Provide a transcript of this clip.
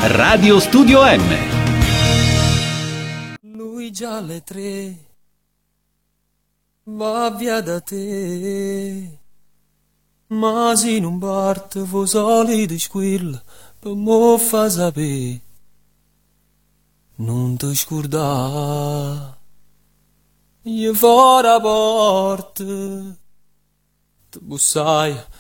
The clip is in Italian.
Radio Studio M. Lui già alle 3 va via da te, ma se non parte fu solito squillo per mo fa sapere. Non ti scordare, io fuori la porta, ti bussai